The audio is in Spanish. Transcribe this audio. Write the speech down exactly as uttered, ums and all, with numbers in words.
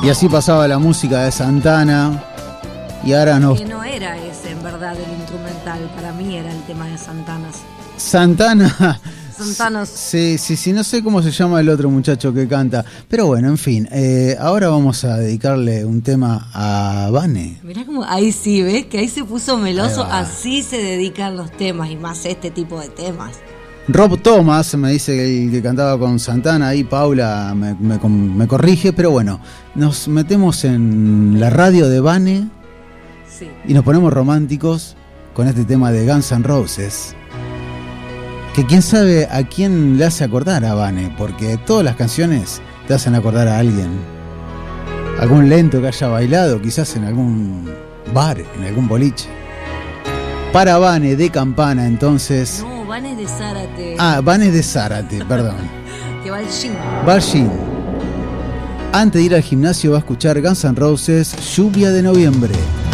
Y así pasaba la música de Santana. Y ahora nos... Que no era ese, en verdad, el instrumental. Para mí era el tema de Santana. Santana... Santanos. Sí, sí, sí, no sé cómo se llama el otro muchacho que canta. Pero bueno, en fin, eh, ahora vamos a dedicarle un tema a Vane. Mirá como ahí sí, ¿ves? Que ahí se puso meloso. Así se dedican los temas y más este tipo de temas. Rob Thomas me dice que el que cantaba con Santana, ahí Paula me, me, me corrige, pero bueno, nos metemos en la radio de Vane, sí, y nos ponemos románticos con este tema de Guns N' Roses. Que quién sabe a quién le hace acordar a Vane, porque todas las canciones te hacen acordar a alguien. Algún lento que haya bailado, quizás en algún bar, en algún boliche. Para Vane de Campana, entonces... No, Vane de Zárate. Ah, Vane de Zárate, perdón. Que va al gym. Va al gym. Antes de ir al gimnasio va a escuchar Guns N' Roses, Lluvia de Noviembre.